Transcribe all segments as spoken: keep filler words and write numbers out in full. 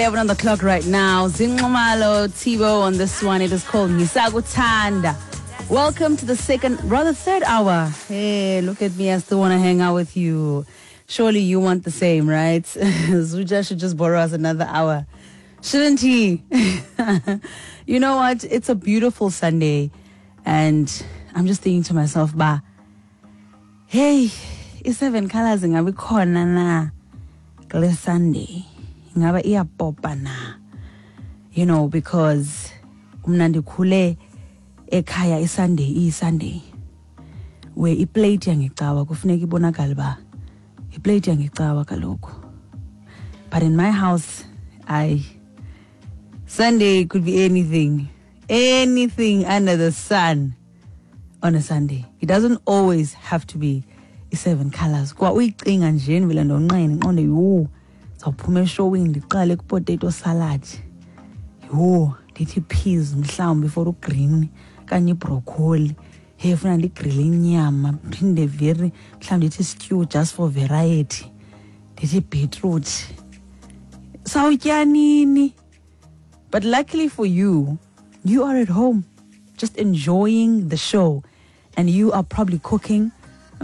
Everyone on the clock right now. Zinqumalo, Tibo on this one. It is called Ngisakuthanda. Welcome to the second, rather third hour. Hey, look at me. I still want to hang out with you. Surely you want the same, right? Zuja should just borrow us another hour. Shouldn't he? You know what? It's a beautiful Sunday. And I'm just thinking to myself, ba, hey, it's seven colors in Abikhona na kule Sunday. Ngaba iyapopa na. You know, because umnandi khule ekhaya iSunday iSunday. We iplate yangecawa kufuneka ibonakala ba iplate yangecawa kaloku. But in my house, I Sunday could be anything. Anything under the sun on a Sunday. It doesn't always have to be seven colors. Kwa uyicinga nje vele ndonqene nqonde yo zawuphuma eshowing ndiqale ku potato salad. Yo ndithi peas mhlawumbe for ugreen kanye broccoli. Hey funa ndigrille inyama phinde very mhlawumbe ndithi stew just for variety. Ndithi beetroot. Sawutya nini? But luckily for you, you are at home just enjoying the show and you are probably cooking.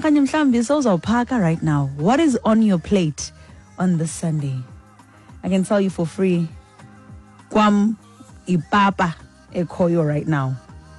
Right now, what is on your plate on this Sunday? I can tell you for free. Kwam ipapa ekoyo right now.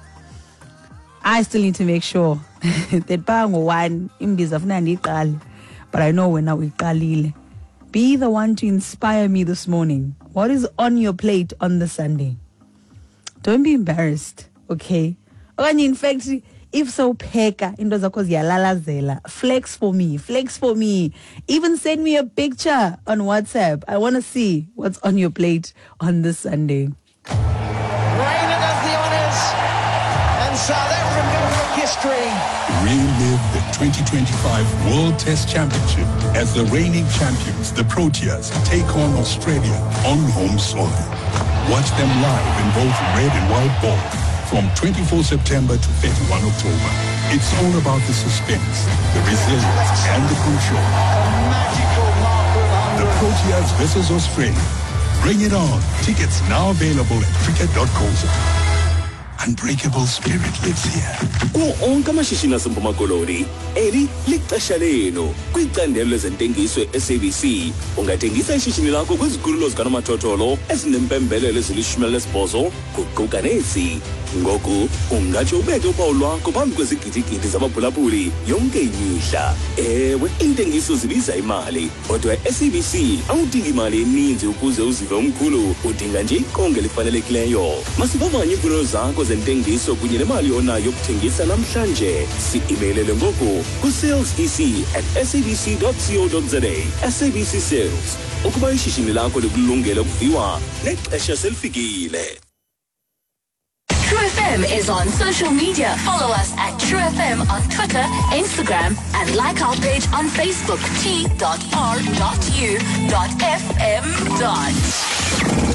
I still need to make sure that bango one imbiza funa ndiqale, but I know when now iqalile. Be the one to inspire me this morning. What is on your plate on the Sunday? Don't be embarrassed, okay? Okanye in fact, if so pheka into zakho ziyalalazela, flex for me, flex for me. Even send me a picture on WhatsApp. I want to see what's on your plate on this Sunday. Reina does the honors, and South Africa make history. Relive the twenty twenty-five World Test Championship as the reigning champions, the Proteas, take on Australia on home soil. Watch them live in both red and white ball from twenty-fourth September to thirty-first October. It's all about the suspense, the resilience, and the control. A magical mark of one hundred. The Proteas versus Australia. Bring it on. Tickets now available at cricket dot co dot za. Unbreakable spirit lives here. Ku onke amashishini aseMpuma Koloni, eli lixesha lenu. Kwicandelo lezentengiso e-S A B C, ungathengisa ishishini lakho kwizikhulo zikanomathotholo ezinempembelelo ezilishumi elinesibhozo kuquka nesi. Ngoku ungatsho ubeke uphawu lwakho phambi kwezigidigidi zabaphulaphuli yonke imihla. Ewe, intengiso zibiza imali, kodwa e-S A B C awudingi imali eninzi ukuze uzive umkhulu, udinga nje iqonga elifanelekileyo. Masivavanye iimfuno zakho zentengiso kunye nemali onayo yokuthengisa namhlanje. Si-imeilele ngoku ku-salesec at sabc dot co dot za. S A B C Sales, ukuba ishishini lakho likulungele ukuviwa nexesha selifikile. True F M is on social media. Follow us at True F M on Twitter, Instagram, and like our page on Facebook, t dot r dot u dot f m dot.